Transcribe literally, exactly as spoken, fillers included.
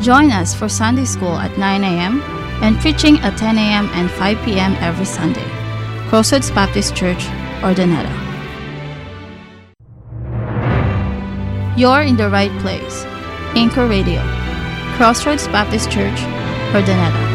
Join us for Sunday School at nine a.m. and preaching at ten a.m. and five p.m. every Sunday. Crossroads Baptist Church, Urdaneta. You're in the right place. Anchor Radio. Crossroads Baptist Church, Urdaneta.